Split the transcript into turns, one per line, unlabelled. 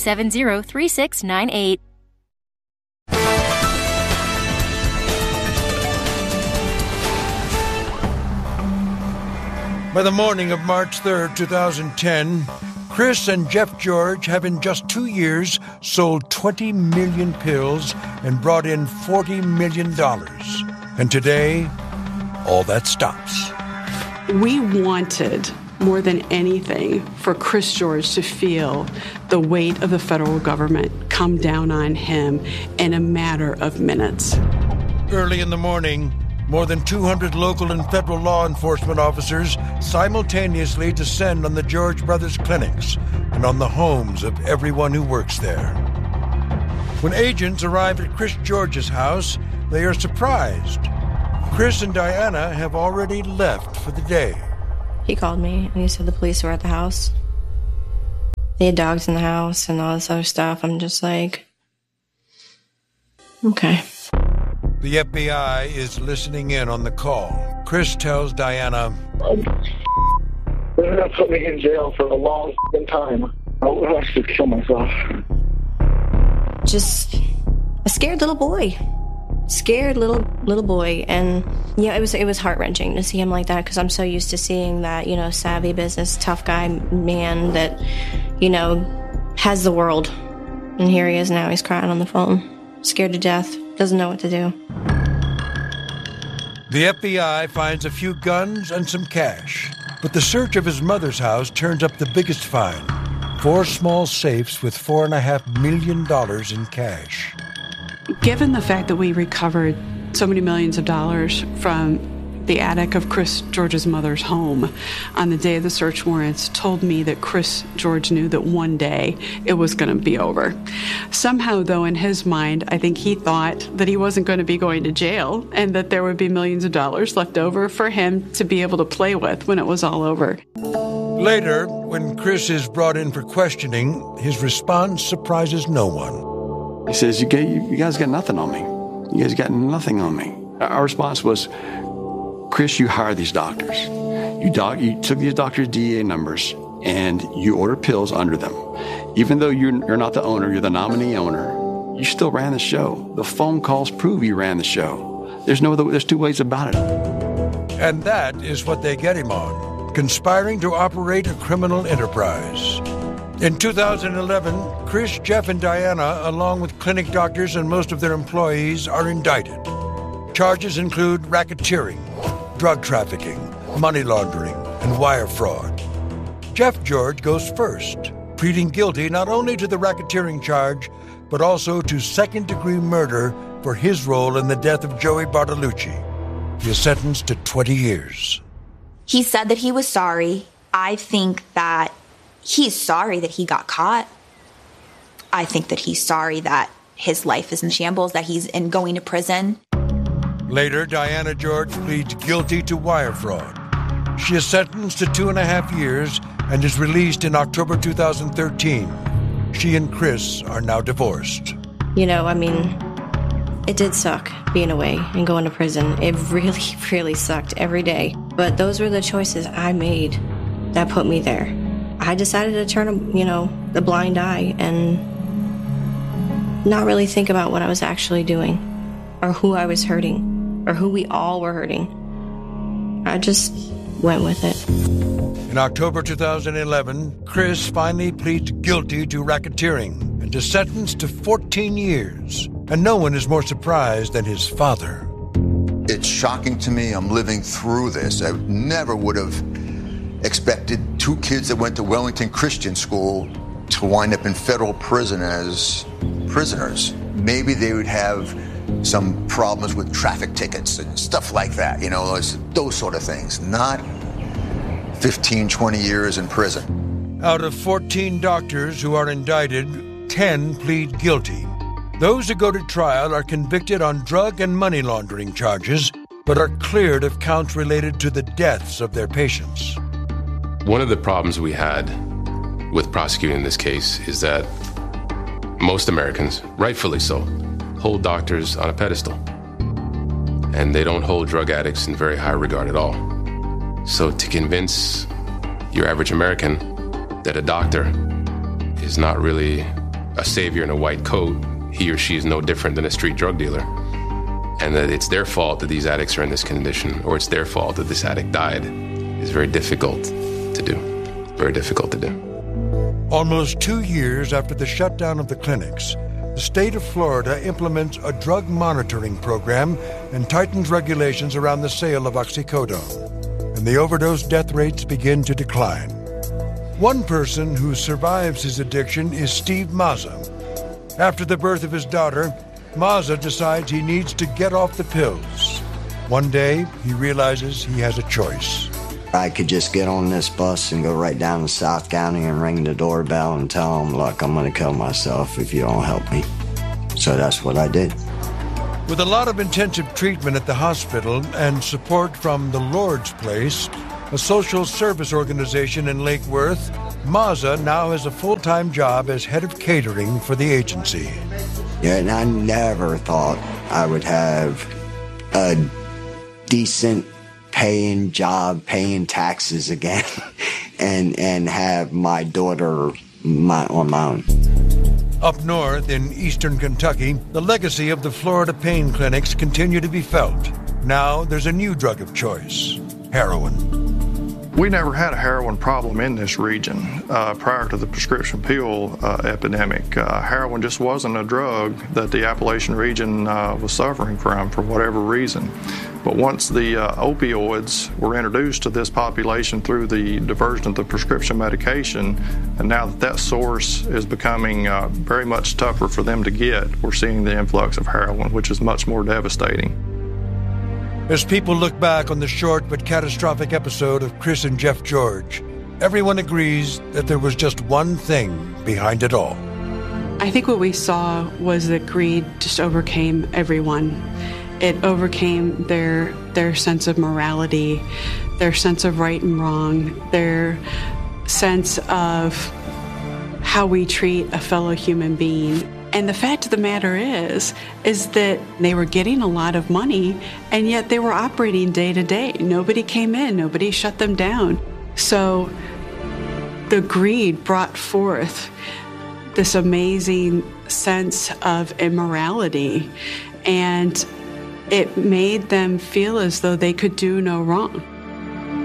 877-970-3698.
By the morning of March 3rd, 2010, Chris and Jeff George have in just 2 years sold 20 million pills and brought in $40 million. And today, all that stops.
We wanted, more than anything, for Chris George to feel the weight of the federal government come down on him in a matter of minutes.
Early in the morning, more than 200 local and federal law enforcement officers simultaneously descend on the George Brothers clinics and on the homes of everyone who works there. When agents arrive at Chris George's house, they are surprised. Chris and Diana have already left for the day.
He called me and he said the police were at the house. They had dogs in the house and all this other stuff. I'm just like, okay.
The FBI is listening in on the call. Chris tells Diana,
they're going to put me in jail for a long time. I should kill myself.
Just a scared little boy. Scared little boy. And yeah, it was heart-wrenching to see him like that, because I'm so used to seeing that, savvy business, tough guy man that, has the world. And here he is now. He's crying on the phone. Scared to death. Doesn't know what to do.
The FBI finds a few guns and some cash, but the search of his mother's house turns up the biggest find: 4 small safes with $4.5 million in cash.
Given the fact that we recovered so many millions of dollars from the attic of Chris George's mother's home on the day of the search warrants, told me that Chris George knew that one day it was going to be over. Somehow, though, in his mind, I think he thought that he wasn't going to be going to jail and that there would be millions of dollars left over for him to be able to play with when it was all over.
Later, when Chris is brought in for questioning, his response surprises no one.
He says, you guys got nothing on me. You guys got nothing on me. Our response was, Chris, you hired these doctors. You took these doctors' DEA numbers and you ordered pills under them. Even though you're not the owner, you're the nominee owner, you still ran the show. The phone calls prove you ran the show. There's 2 ways about it.
And that is what they get him on: conspiring to operate a criminal enterprise. In 2011, Chris, Jeff, and Diana, along with clinic doctors and most of their employees, are indicted. Charges include racketeering, drug trafficking, money laundering, and wire fraud. Jeff George goes first, pleading guilty not only to the racketeering charge, but also to second-degree murder for his role in the death of Joey Bartolucci. He is sentenced to 20 years.
He said that he was sorry. I think that he's sorry that he got caught. I think that he's sorry that his life is in shambles, that he's going to prison.
Later, Diana George pleads guilty to wire fraud. She is sentenced to 2.5 years and is released in October 2013. She and Chris are now divorced.
It did suck being away and going to prison. It really, really sucked every day. But those were the choices I made that put me there. I decided to turn, the blind eye and not really think about what I was actually doing or who I was hurting or who we all were hurting. I just went with it.
In October 2011, Chris finally pleads guilty to racketeering and is sentenced to 14 years. And no one is more surprised than his father.
It's shocking to me. I'm living through this. I never would have expected 2 kids that went to Wellington Christian School to wind up in federal prison as prisoners. Maybe they would have some problems with traffic tickets and stuff like that, those sort of things. Not 15, 20 years in prison.
Out of 14 doctors who are indicted, 10 plead guilty. Those who go to trial are convicted on drug and money laundering charges, but are cleared of counts related to the deaths of their patients.
One of the problems we had with prosecuting this case is that most Americans, rightfully so, hold doctors on a pedestal. And they don't hold drug addicts in very high regard at all. So to convince your average American that a doctor is not really a savior in a white coat, he or she is no different than a street drug dealer. And that it's their fault that these addicts are in this condition, or it's their fault that this addict died, is very difficult to do. Very difficult to do.
Almost 2 years after the shutdown of the clinics, the state of Florida implements a drug monitoring program and tightens regulations around the sale of oxycodone, and the overdose death rates begin to decline. One person who survives his addiction is Steve Mazza. After the birth of his daughter, Mazza decides he needs to get off the pills. One day, he realizes he has a choice.
I could just get on this bus and go right down to South County and ring the doorbell and tell them, look, I'm going to kill myself if you don't help me. So that's what I did.
With a lot of intensive treatment at the hospital and support from the Lord's Place, a social service organization in Lake Worth, Mazza now has a full-time job as head of catering for the agency.
Yeah, and I never thought I would have a decent paying job, paying taxes again, and have my daughter on my own.
Up north in eastern Kentucky, the legacy of the Florida pain clinics continue to be felt. Now there's a new drug of choice, heroin.
We never had a heroin problem in this region prior to the prescription pill epidemic. Heroin just wasn't a drug that the Appalachian region was suffering from for whatever reason. But once the opioids were introduced to this population through the diversion of the prescription medication, and now that source is becoming very much tougher for them to get, we're seeing the influx of heroin, which is much more devastating.
As people look back on the short but catastrophic episode of Chris and Jeff George, everyone agrees that there was just one thing behind it all.
I think what we saw was that greed just overcame everyone. It overcame their sense of morality, their sense of right and wrong, their sense of how we treat a fellow human being. And the fact of the matter is that they were getting a lot of money, and yet they were operating day to day. Nobody came in, nobody shut them down. So the greed brought forth this amazing sense of immorality, and it made them feel as though they could do no wrong.